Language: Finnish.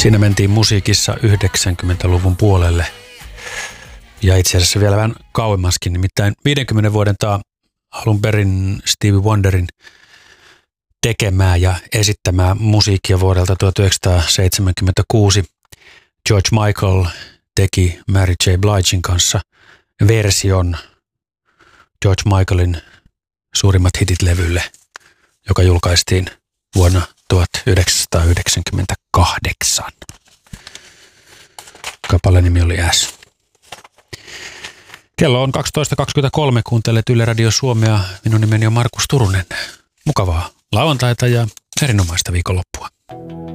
Siinä mentiin musiikissa 90-luvun puolelle ja itse asiassa vielä vähän kauemmaskin, nimittäin 50 vuoden taa alun perin Stevie Wonderin tekemää ja esittämää musiikkia vuodelta 1976. George Michael teki Mary J. Bligen kanssa version George Michaelin suurimmat hitit-levylle, joka julkaistiin vuonna 1998. Kappaleen nimi oli S. Kello on 12.23, kuuntelet Yle Radio Suomea. Minun nimeni on Markus Turunen. Mukavaa lauantaita ja erinomaista viikonloppua.